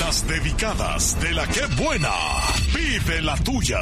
Las dedicadas de la que buena. Vive la tuya.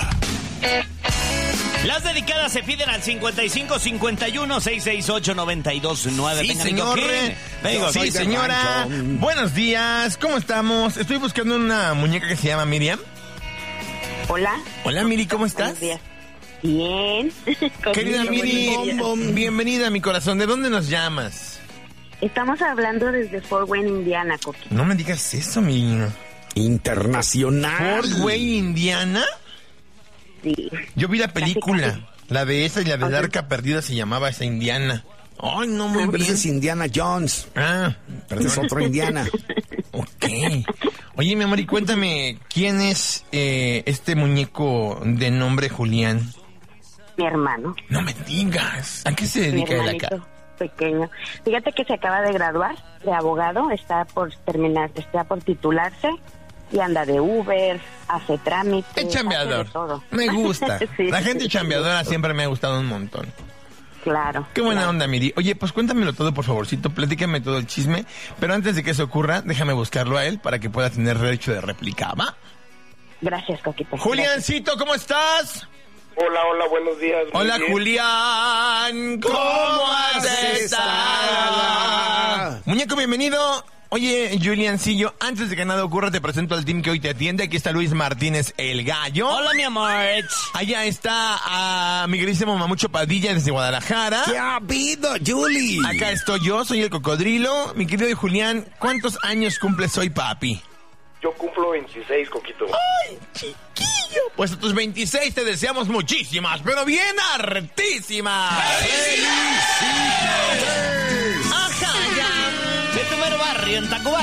Las dedicadas se piden al 55 51 668 929. Sí, señor. Sí, señora. Buenos días. ¿Cómo estamos? Estoy buscando una muñeca que se llama Miriam. Hola. Hola, Miri, ¿cómo estás? Buenos días. Bien. Querida Miri, bienvenida a mi corazón. ¿De dónde nos llamas? Estamos hablando desde Fort Wayne, Indiana, Coqui. No me digas eso, mi internacional. Fort Wayne, Indiana. Sí. Yo vi la película, la de esa y la del Arca Perdida se llamaba esa Indiana. Ay, no, muy Pero bien. ese es Indiana Jones. Ah, Pero ese es otro Indiana. ok. Oye, mi amor, y cuéntame, ¿quién es este muñeco de nombre Julián? Mi hermano. No me digas. ¿A qué se dedica él acá? Pequeño. Fíjate que se acaba de graduar de abogado, está por terminar, está por titularse y anda de Uber, hace trámites. Es chambeador. Hace de todo. Me gusta. Sí, La gente chambeadora siempre me ha gustado un montón. Claro. Qué buena claro. onda, Miri. Oye, pues cuéntamelo todo, por favorcito. Platícame todo el chisme. Pero antes de que eso ocurra, déjame buscarlo a él para que pueda tener derecho de réplica, ¿va? Gracias, Coquito. Juliancito, ¿cómo estás? Hola, buenos días. Hola, bien. Julián. ¿Cómo has estado? Muñeco, bienvenido. Oye, Juliancillo, antes de que nada ocurra, te presento al team que hoy te atiende. Aquí está Luis Martínez, el gallo. Hola, mi amor. Allá está a mi queridísimo Mamucho Padilla desde Guadalajara. ¿Qué ha habido, Julie? Acá estoy yo, soy el cocodrilo. Mi querido Julián, ¿cuántos años cumples hoy, papi? Yo cumplo 26, Coquito. ¡Ay, chiquillo! Pues a tus 26 te deseamos muchísimas, pero bien hartísimas. Ajá, ya. De tu mero barrio en Tacubaya.